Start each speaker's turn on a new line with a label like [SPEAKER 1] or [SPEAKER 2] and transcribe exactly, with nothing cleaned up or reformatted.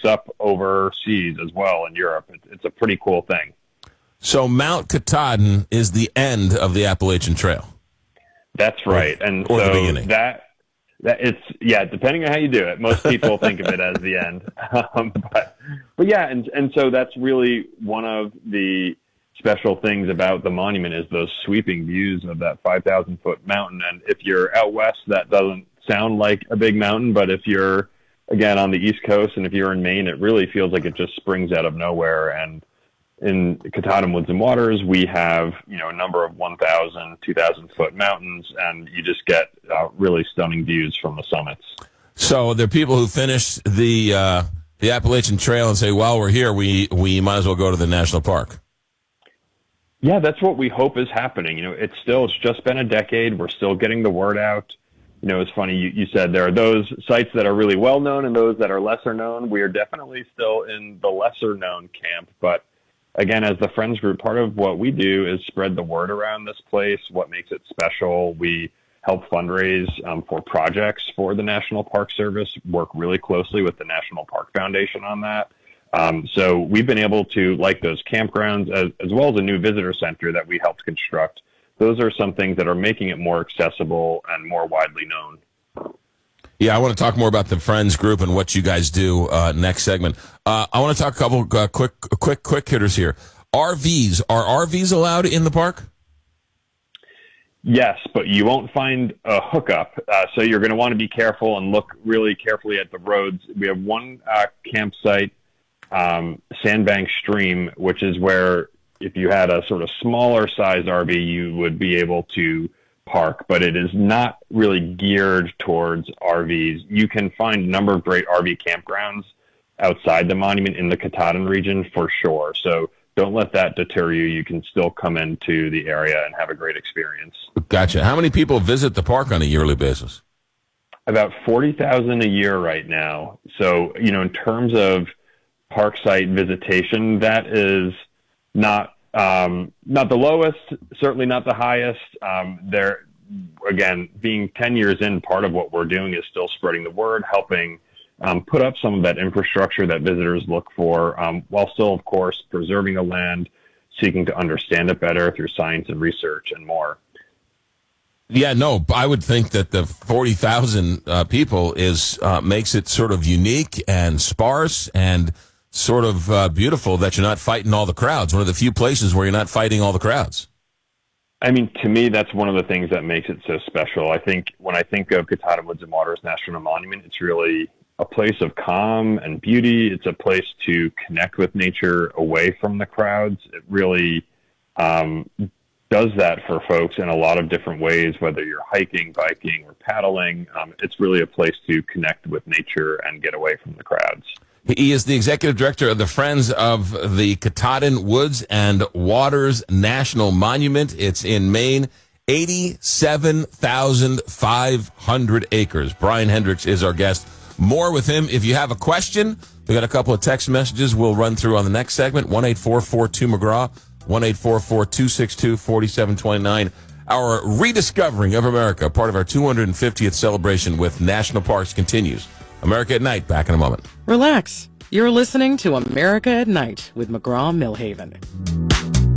[SPEAKER 1] picks up overseas as well in Europe. It's, it's a pretty cool thing.
[SPEAKER 2] So Mount Katahdin is the end of the Appalachian Trail.
[SPEAKER 1] That's right.
[SPEAKER 2] Or,
[SPEAKER 1] and
[SPEAKER 2] or
[SPEAKER 1] so
[SPEAKER 2] the beginning.
[SPEAKER 1] that that it's yeah, depending on how you do it. Most people think of it as the end. Um, but but yeah, and and so that's really one of the special things about the monument is those sweeping views of that five thousand foot mountain. And if you're out west, that doesn't sound like a big mountain, but if you're again on the East Coast and if you're in Maine, it really feels like it just springs out of nowhere. And in Katahdin Woods and Waters, we have, you know, a number of one thousand, two thousand foot mountains, and you just get uh, really stunning views from the summits.
[SPEAKER 2] So there are people who finish the uh, the Appalachian Trail and say, while we're here, we, we might as well go to the national park.
[SPEAKER 1] Yeah, that's what we hope is happening. You know, it's still, it's just been a decade. We're still getting the word out. You know, it's funny, you, you said there are those sites that are really well known and those that are lesser known. We are definitely still in the lesser known camp, but again, as the Friends Group, part of what we do is spread the word around this place, what makes it special. We help fundraise um, for projects for the National Park Service, work really closely with the National Park Foundation on that. Um, so we've been able to, like those campgrounds, as, as well as a new visitor center that we helped construct, those are some things that are making it more accessible and more widely known.
[SPEAKER 2] Yeah, I want to talk more about the Friends Group and what you guys do uh, next segment. Uh, I want to talk a couple uh, quick, quick, quick hitters here. R Vs. Are R Vs allowed in the park?
[SPEAKER 1] Yes, but you won't find a hookup. Uh, so you're going to want to be careful and look really carefully at the roads. We have one uh, campsite, um, Sandbank Stream, which is where if you had a sort of smaller sized R V, you would be able to park, but it is not really geared towards R Vs. You can find a number of great R V campgrounds outside the monument in the Katahdin region for sure. So don't let that deter you. You can still come into the area and have a great experience.
[SPEAKER 2] Gotcha. How many people visit the park on a yearly basis?
[SPEAKER 1] About forty thousand a year right now. So, you know, in terms of park site visitation, that is not Um, not the lowest, certainly not the highest. Um, there, again, being ten years in, part of what we're doing is still spreading the word, helping um, put up some of that infrastructure that visitors look for, um, while still, of course, preserving the land, seeking to understand it better through science and research and more.
[SPEAKER 2] Yeah, no, I would think that the forty thousand uh, people is uh, makes it sort of unique and sparse and sort of uh, beautiful that you're not fighting all the crowds. One of the few places where you're not fighting all the crowds.
[SPEAKER 1] I mean, to me, that's one of the things that makes it so special. I think when I think of Katahdin Woods and Waters National Monument, it's really a place of calm and beauty. It's a place to connect with nature away from the crowds. It really um, does that for folks in a lot of different ways, whether you're hiking, biking, or paddling. Um, it's really a place to connect with nature and get away from the crowds.
[SPEAKER 2] He is the executive director of the Friends of the Katahdin Woods and Waters National Monument. It's in Maine, eighty-seven thousand five hundred acres. Brian Hendricks is our guest. More with him. If you have a question, we got a couple of text messages we'll run through on the next segment. one eight four four two McGraw, one eight four four two six two four seven two nine. Our rediscovering of America, part of our two hundred fiftieth celebration with national parks, continues. America at Night, back in a moment.
[SPEAKER 3] Relax. You're listening to America at Night with McGraw-Milhaven.